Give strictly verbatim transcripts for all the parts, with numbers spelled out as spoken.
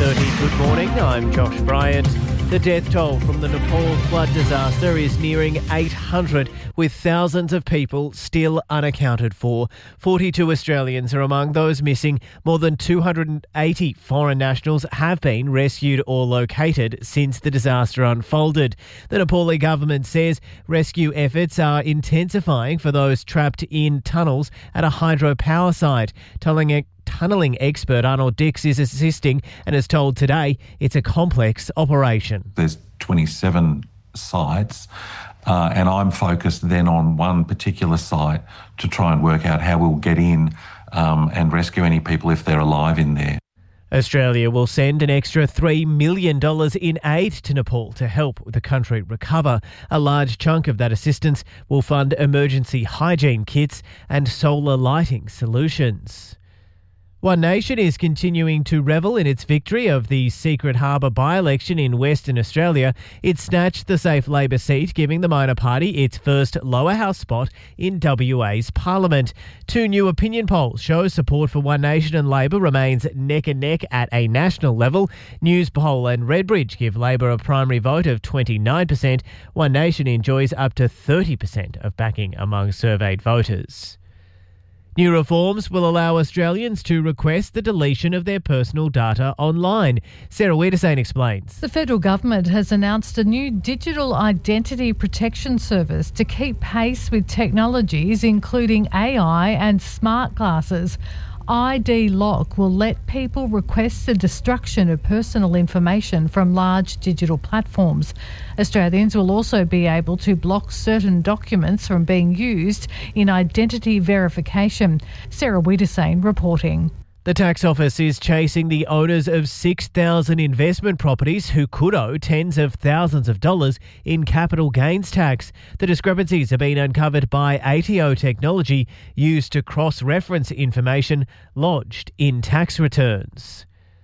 thirty. Good morning, I'm Josh Bryant. The death toll from the Nepal flood disaster is nearing eight hundred, with thousands of people still unaccounted for. forty-two Australians are among those missing. More than two hundred eighty foreign nationals have been rescued or located since the disaster unfolded. The Nepali government says rescue efforts are intensifying for those trapped in tunnels at a hydropower site, telling it Tunnelling expert Arnold Dix is assisting and has told Today it's a complex operation. There's twenty-seven sites uh, and I'm focused then on one particular site to try and work out how we'll get in um, and rescue any people if they're alive in there. Australia will send an extra three million dollars in aid to Nepal to help the country recover. A large chunk of that assistance will fund emergency hygiene kits and solar lighting solutions. One Nation is continuing to revel in its victory of the Secret Harbour by-election in Western Australia. It snatched the safe Labor seat, giving the minor party its first lower house spot in W A's parliament. Two new opinion polls show support for One Nation and Labor remains neck and neck at a national level. Newspoll and Redbridge give Labor a primary vote of twenty-nine percent. One Nation enjoys up to thirty percent of backing among surveyed voters. New reforms will allow Australians to request the deletion of their personal data online. Sarah Wiedersane explains. The federal government has announced a new digital identity protection service to keep pace with technologies including A I and smart glasses. I D Lock will let people request the destruction of personal information from large digital platforms. Australians will also be able to block certain documents from being used in identity verification. Sarah Wiedersane reporting. The tax office is chasing the owners of six thousand investment properties who could owe tens of thousands of dollars in capital gains tax. The discrepancies have been uncovered by A T O technology used to cross-reference information lodged in tax returns.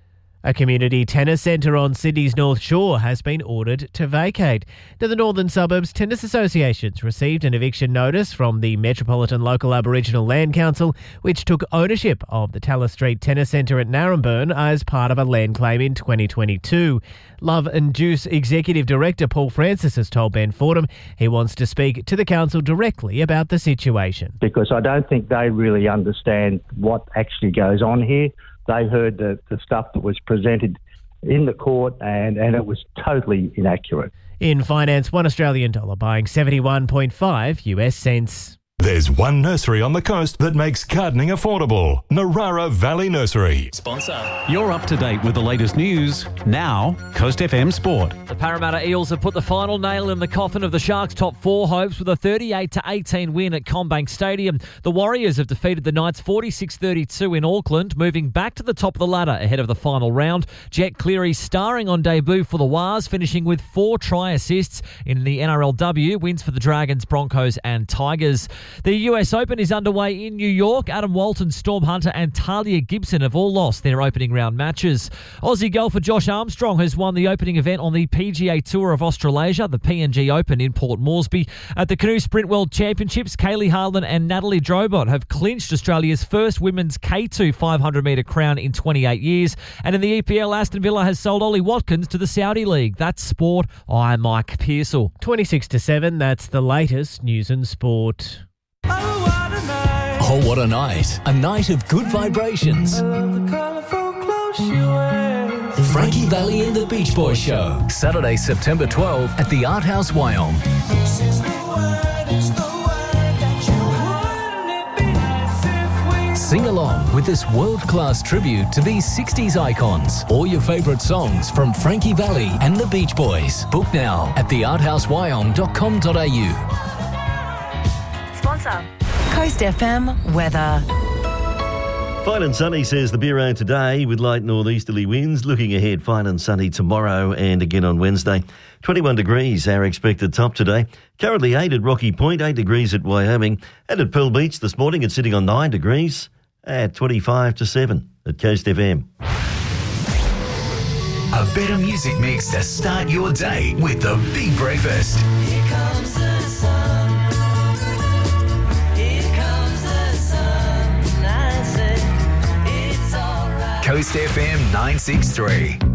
A community tennis centre on Sydney's North Shore has been ordered to vacate. The Northern Suburbs Tennis Associations received an eviction notice from the Metropolitan Local Aboriginal Land Council, which took ownership of the Tallis Street Tennis Centre at Narrabeen as part of a land claim in twenty twenty-two. Love and Juice Executive Director Paul Francis has told Ben Fordham he wants to speak to the council directly about the situation. Because I don't think they really understand what actually goes on here. They heard the, the stuff that was presented in the court and, and it was totally inaccurate. In finance, one Australian dollar buying seventy-one point five U S cents. There's one nursery on the coast that makes gardening affordable. Narara Valley Nursery. Sponsor. You're up to date with the latest news. Now, Coast F M Sport. The Parramatta Eels have put the final nail in the coffin of the Sharks' top four hopes with a thirty-eight to eighteen win at CommBank Stadium. The Warriors have defeated the Knights forty-six thirty-two in Auckland, moving back to the top of the ladder ahead of the final round. Jet Cleary starring on debut for the Wars, finishing with four try assists in the N R L W. Wins for the Dragons, Broncos and Tigers. The U S Open is underway in New York. Adam Walton, Storm Hunter and Talia Gibson have all lost their opening round matches. Aussie golfer Josh Armstrong has won the opening event on the P G A Tour of Australasia, the P N G Open in Port Moresby. At the Canoe Sprint World Championships, Kaylee Harlan and Natalie Drobot have clinched Australia's first women's K two five hundred metre crown in twenty-eight years. And in the E P L, Aston Villa has sold Ollie Watkins to the Saudi League. That's sport. I'm Mike Pearsall. twenty-six to seven, that's the latest news and sport. Oh, what a night. A night of good vibrations. Frankie Valli and the Beach Boys Show. Saturday, September twelfth at the Art House, Wyong. Sing along with this world-class tribute to these sixties icons. All your favourite songs from Frankie Valli and the Beach Boys. Book now at the art house wyong dot com dot a u. Sponsor. Coast F M weather. Fine and sunny, says the Bureau today, with light northeasterly winds. Looking ahead, fine and sunny tomorrow and again on Wednesday. twenty-one degrees, our expected top today. Currently eight at Rocky Point, eight degrees at Wyoming. And at Pearl Beach this morning, it's sitting on nine degrees at twenty-five to seven at Coast F M. A better music mix to start your day with the Big Breakfast. Here comes the sun. Coast F M nine six three.